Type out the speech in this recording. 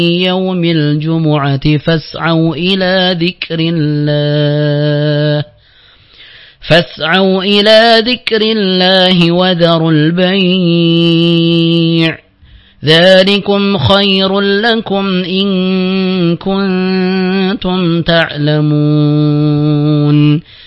يوم الجمعة فاسعوا إلى ذكر الله وذروا البيع ذلكم خير لكم إن كنتم تعلمون